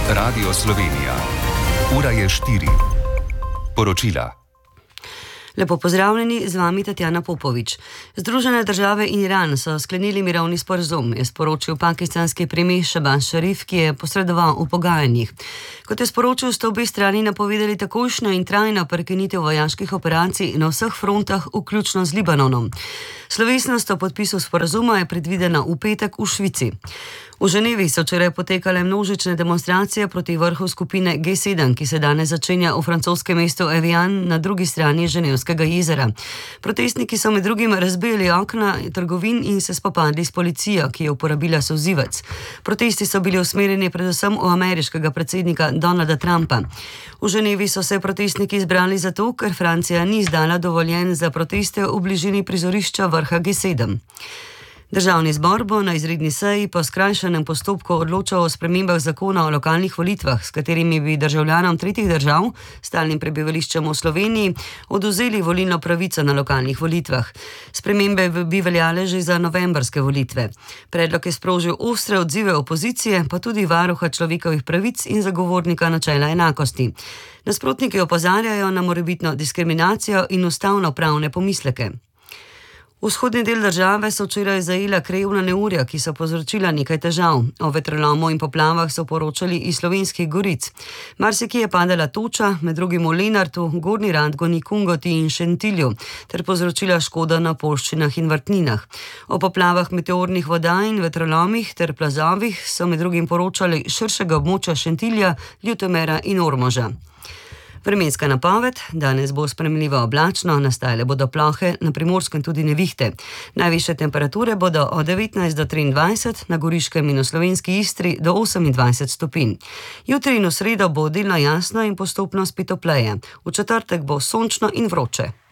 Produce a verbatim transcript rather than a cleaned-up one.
Radio Slovenija. Ura je štiri. Poročila. Lepo pozdravljeni, z vami Tatjana Popovič. Združene države in Iran so sklenili mirovni sporazum, je sporočil pakistanski premijer Shehbaz Sharif, ki je posredoval v pogajanjih. Kot je sporočil, sta obe strani napovedali takojšnjo in trajno prekinitev vojaških operacij na vseh frontah, vključno z Libanonom. Slovesnost o podpisu sporazuma je predvidena v petek v Švici. V Ženevi so včeraj potekale množične demonstracije proti vrhu skupine G sedem, ki se danes začenja v francoskem mestu Evian na drugi strani Ženevskega jezera. Protestniki so med drugim razbijali okna trgovin in se spopadli s policijo, ki je uporabila solzivec. Protesti so bili usmerjeni predvsem v ameriškega predsednika Donalda Trumpa. V Ženevi so se protestniki zbrali zato, ker Francija ni izdala dovoljenj za proteste v bližini prizorišča vrha G sedem. Državni zbor bo na izredni seji po skrajšanem postopku odločal o spremembah zakona o lokalnih volitvah, s katerimi bi državljanom tretjih držav, stalnim prebivališčem v Sloveniji, odvzeli volilno pravico na lokalnih volitvah. Spremembe bi veljale že za novembrske volitve. Predlog je sprožil ostre odzive opozicije, pa tudi varuha človekovih pravic in zagovornika načela enakosti. Nasprotniki opozarjajo na morebitno diskriminacijo in ustavno-pravne pomisleke. Vzhodni del države so včeraj zajela krajevna neurja, ki so povzročila nekaj težav. O vetrolomu in poplavah so poročali iz Slovenskih goric. Marsikje je padala toča, med drugim v Lenartu, Gornji Radgoni, Kungoti in Šentilju, ter povzročila škodo na poljščinah in vrtninah. O poplavah meteornih voda in vetrolomih ter plazovih so med drugim poročali širšega območja Šentilja, Ljutomera in Ormoža. Vremenska napoved: danes bo sprejemljivo oblačno, nastajale bodo plohe, na Primorskem tudi nevihte. Najvišje temperature bodo od devetnajst do triindvajset, na Goriškem in v slovenski Istri do osemindvajset stopinj. Jutri in v sredo bo delno jasno in postopno spet topleje. V četrtek bo sončno in vroče.